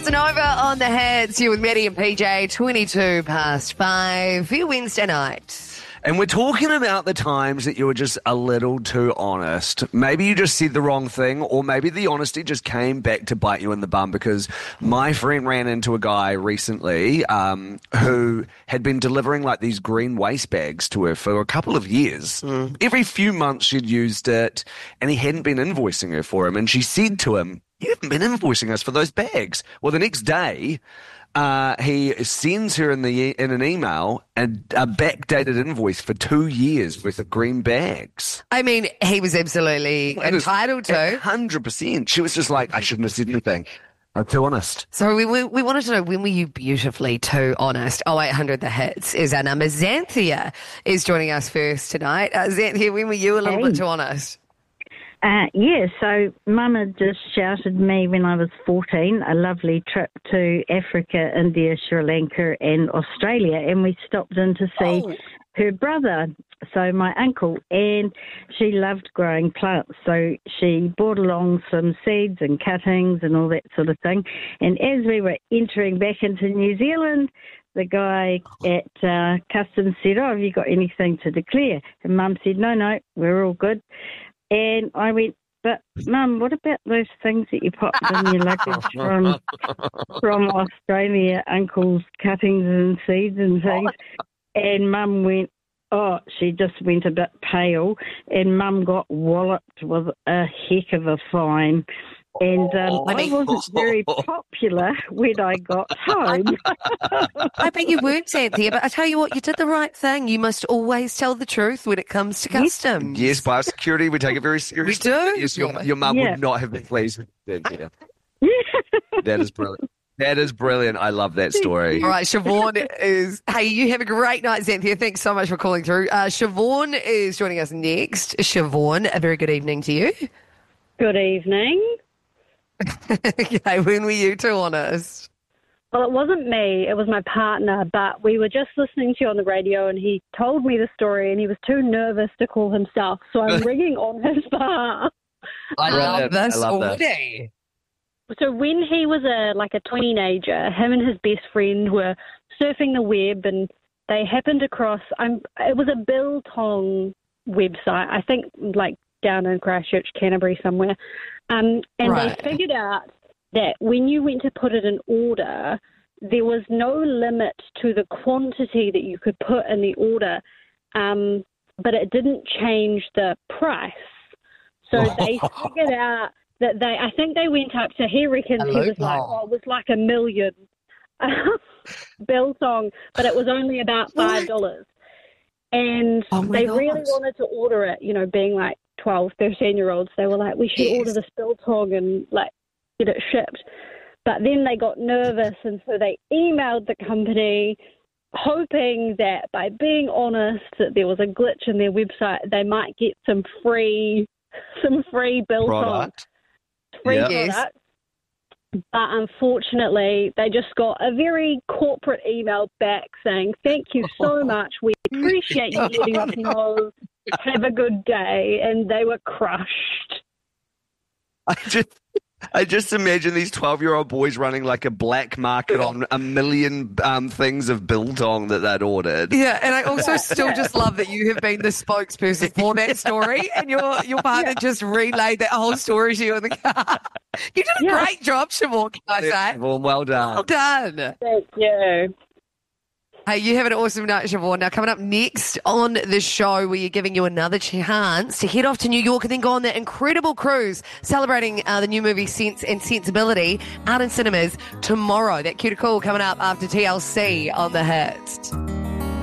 Casanova on the Hits. You with Maddie and PJ, 5:22 for your Wednesday night. And we're talking about the times that you were just a little too honest. Maybe you just said the wrong thing, or maybe the honesty just came back to bite you in the bum, because my friend ran into a guy recently who had been delivering like these green waste bags to her for a couple of years. Every few months she'd used it, and he hadn't been invoicing her for him. And she said to him, "You haven't been invoicing us for those bags." Well, the next day, he sends her in an email a backdated invoice for 2 years worth of green bags. I mean, he was absolutely entitled to. 100%. She was just like, I shouldn't have said anything. I'm too honest. So we wanted to know, when were you beautifully too honest? 0800 The Hits is our number. Xanthia is joining us first tonight. Xanthia, when were you a little bit too honest? So Mum had just shouted me when I was 14, a lovely trip to Africa, India, Sri Lanka and Australia, and we stopped in to see her brother, so my uncle, and she loved growing plants, so she brought along some seeds and cuttings and all that sort of thing, and as we were entering back into New Zealand, the guy at Customs said, "Oh, have you got anything to declare?" And Mum said, no, we're all good. And I went, "But Mum, what about those things that you popped in your luggage from Australia, Uncle's cuttings and seeds and things?" And Mum went, she just went a bit pale, and Mum got walloped with a heck of a fine. And I wasn't very popular when I got home. I bet you weren't, Xanthia, but I tell you what, you did the right thing. You must always tell the truth when it comes to customs. Yes, biosecurity, we take it very seriously. We do? Yes, your mum would not have been pleased with that. That is brilliant. That is brilliant. I love that story. All right, Siobhan is... Hey, you have a great night, Xanthia. Thanks so much for calling through. Siobhan is joining us next. Siobhan, a very good evening to you. Good evening. Okay, when were you too honest? Well, it wasn't me. It was my partner, but we were just listening to you on the radio and he told me the story and he was too nervous to call himself, so I'm ringing on his behalf. I love this already. So when he was a teenager, him and his best friend were surfing the web and they happened across, it was a biltong website, I think down in Christchurch, Canterbury somewhere. And they figured out that when you went to put it in order, there was no limit to the quantity that you could put in the order, but it didn't change the price. So they figured out that I think they went up to, he reckons he was it was like $1 million biltong, but it was only about $5. And they really wanted to order it, being like 12, 13-year-olds. They were like, we should order this biltong and get it shipped. But then they got nervous, and so they emailed the company hoping that by being honest that there was a glitch in their website, they might get some free biltong. Product. Free product. But unfortunately, they just got a very corporate email back saying, "Thank you so much. We appreciate you letting us know. Have a good day." And they were crushed. I just imagine these 12-year-old boys running like a black market on a million things of biltong that they'd ordered. Yeah, and I also still just love that you have been the spokesperson for that story, and your partner just relayed that whole story to you in the car. You did a great job, Siobhan, can I say? Well done. Well done. Thank you. Hey, you have an awesome night, Siobhan. Now, coming up next on the show, we are giving you another chance to head off to New York and then go on that incredible cruise celebrating the new movie Sense and Sensibility out in cinemas tomorrow. That cue to call coming up after TLC on The Hits.